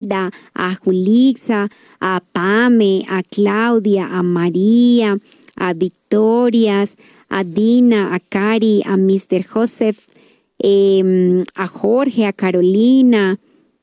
Imelda, a Julixa, a Pame, a Claudia, a María, a Victorias, a Dina, a Cari, a Mr. Joseph, a Jorge, a Carolina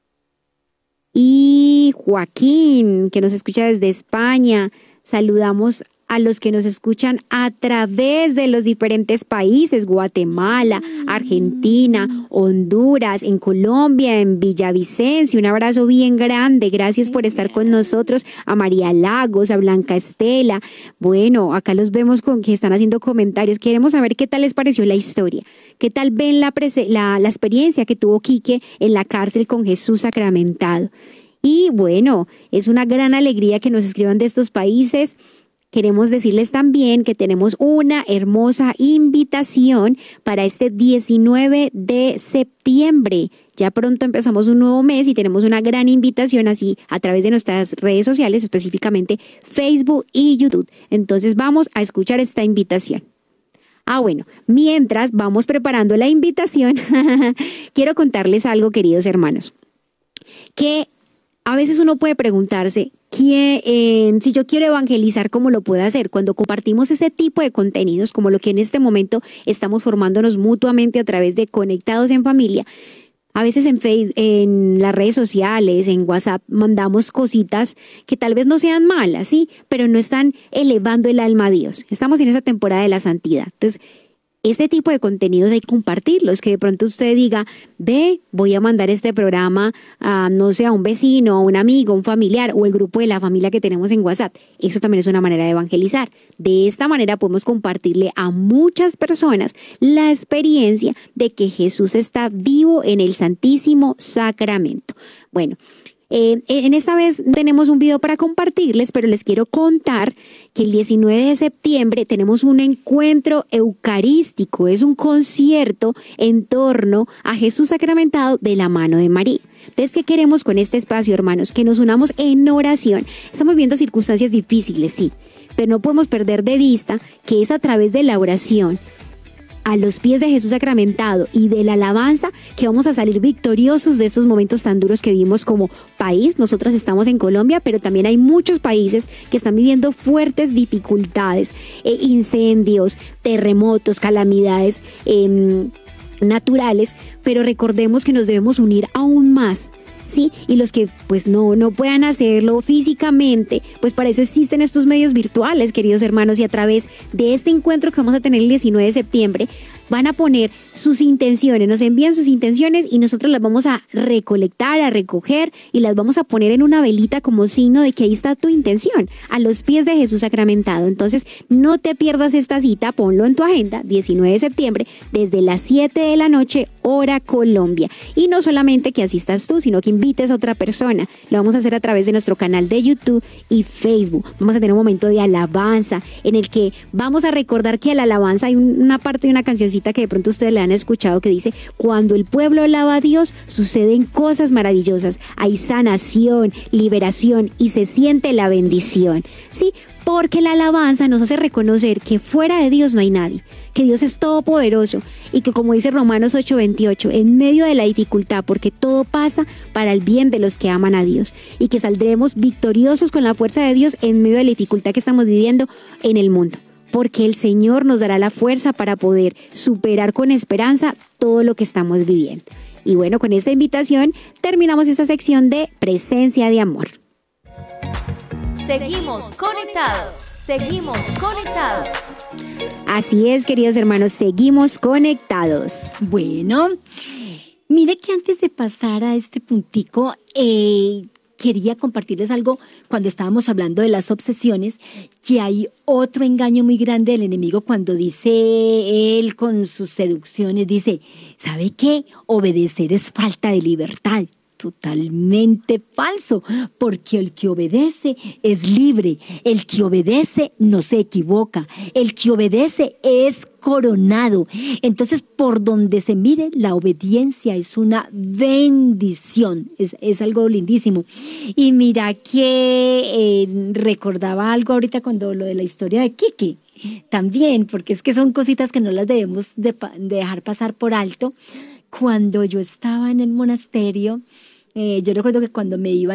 y Joaquín, que nos escucha desde España. Saludamos a los que nos escuchan a través de los diferentes países: Guatemala, Argentina, Honduras, en Colombia, en Villavicencio. Un abrazo bien grande. Gracias por estar con nosotros. A María Lagos, a Blanca Estela. Bueno, acá los vemos con que están haciendo comentarios. Queremos saber qué tal les pareció la historia. ¿Qué tal ven la experiencia que tuvo Quique en la cárcel con Jesús sacramentado? Y bueno, es una gran alegría que nos escriban de estos países. Queremos decirles también que tenemos una hermosa invitación para este 19 de septiembre. Ya pronto empezamos un nuevo mes y tenemos una gran invitación así a través de nuestras redes sociales, específicamente Facebook y YouTube. Entonces vamos a escuchar esta invitación. Bueno, mientras vamos preparando la invitación, quiero contarles algo, queridos hermanos, que a veces uno puede preguntarse si yo quiero evangelizar, ¿cómo lo puedo hacer? Cuando compartimos ese tipo de contenidos, como lo que en este momento estamos formándonos mutuamente a través de Conectados en Familia, a veces en Facebook, en las redes sociales, en WhatsApp, mandamos cositas que tal vez no sean malas, ¿sí? Pero no están elevando el alma a Dios. Estamos en esa temporada de la santidad. Entonces, este tipo de contenidos hay que compartirlos, que de pronto usted diga, voy a mandar este programa a, no sé, a un vecino, a un amigo, a un familiar o el grupo de la familia que tenemos en WhatsApp. Eso también es una manera de evangelizar. De esta manera podemos compartirle a muchas personas la experiencia de que Jesús está vivo en el Santísimo Sacramento. Bueno, en esta vez tenemos un video para compartirles, pero les quiero contar que el 19 de septiembre tenemos un encuentro eucarístico. Es un concierto en torno a Jesús sacramentado de la mano de María. Entonces, ¿qué queremos con este espacio, hermanos? Que nos unamos en oración. Estamos viviendo circunstancias difíciles, sí, pero no podemos perder de vista que es a través de la oración, a los pies de Jesús sacramentado y de la alabanza, que vamos a salir victoriosos de estos momentos tan duros que vivimos como país. Nosotras estamos en Colombia, pero también hay muchos países que están viviendo fuertes dificultades, incendios, terremotos, calamidades naturales, pero recordemos que nos debemos unir aún más, ¿sí? Y los que pues no puedan hacerlo físicamente, pues para eso existen estos medios virtuales, queridos hermanos, y a través de este encuentro que vamos a tener el 19 de septiembre, van a poner sus intenciones, nos envían sus intenciones y nosotros las vamos a recolectar, a recoger y las vamos a poner en una velita como signo de que ahí está tu intención, a los pies de Jesús sacramentado. Entonces, no te pierdas esta cita, ponlo en tu agenda, 19 de septiembre, desde las 7 de la noche, hora Colombia. Y no solamente que asistas tú, sino que invites a otra persona. Lo vamos a hacer a través de nuestro canal de YouTube y Facebook. Vamos a tener un momento de alabanza en el que vamos a recordar que a la alabanza hay una parte de una cancioncita que de pronto ustedes le han escuchado que dice: cuando el pueblo alaba a Dios, suceden cosas maravillosas. Hay sanación, liberación y se siente la bendición. ¿Sí? Porque la alabanza nos hace reconocer que fuera de Dios no hay nadie, que Dios es todopoderoso y que, como dice Romanos 8:28, en medio de la dificultad, porque todo pasa para el bien de los que aman a Dios, y que saldremos victoriosos con la fuerza de Dios en medio de la dificultad que estamos viviendo en el mundo. Porque el Señor nos dará la fuerza para poder superar con esperanza todo lo que estamos viviendo. Y bueno, con esta invitación terminamos esta sección de Presencia de Amor. Seguimos conectados, seguimos conectados. Así es, queridos hermanos, seguimos conectados. Bueno, mire que antes de pasar a este puntico, quería compartirles algo cuando estábamos hablando de las obsesiones, que hay otro engaño muy grande del enemigo cuando dice él con sus seducciones, dice, ¿sabe qué? Obedecer es falta de libertad. Totalmente falso, porque el que obedece es libre, el que obedece no se equivoca, el que obedece es coronado. Entonces, por donde se mire, la obediencia es una bendición, es algo lindísimo. Y mira que recordaba algo ahorita cuando lo de la historia de Quique, también, porque es que son cositas que no las debemos de dejar pasar por alto. Cuando yo estaba en el monasterio, yo recuerdo que cuando me iba